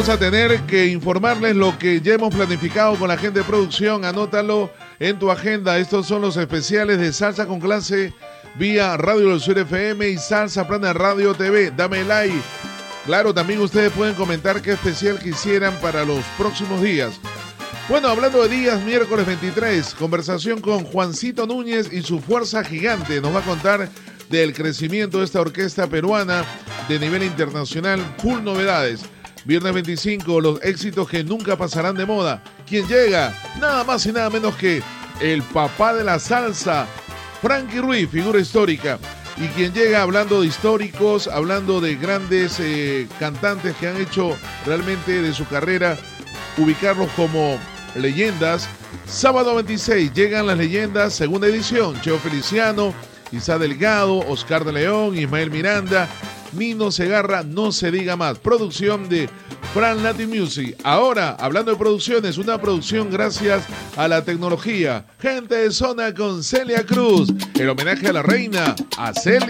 Vamos a tener que informarles lo que ya hemos planificado con la gente de producción. Anótalo en tu agenda. Estos son los especiales de Salsa con Clase vía Radio del Sur FM y Salsa Plana Radio TV. Dame like. Claro, también ustedes pueden comentar qué especial quisieran para los próximos días. Bueno, hablando de días, miércoles 23, conversación con Juancito Núñez y su Fuerza Gigante. Nos va a contar del crecimiento de esta orquesta peruana de nivel internacional. Full novedades. Viernes 25, los éxitos que nunca pasarán de moda. ¿Quién llega? Nada más y nada menos que el papá de la salsa, Frankie Ruiz, figura histórica. Y quien llega hablando de históricos, hablando de grandes cantantes que han hecho realmente de su carrera, ubicarlos como leyendas. Sábado 26 llegan las leyendas, segunda edición. Cheo Feliciano, Isa Delgado, Oscar de León, Ismael Miranda, Nino Segarra, no se diga más. Producción de Fran Latin Music. Ahora, hablando de producciones, una producción gracias a la tecnología. Gente de Zona con Celia Cruz. El homenaje a la reina, a Celia.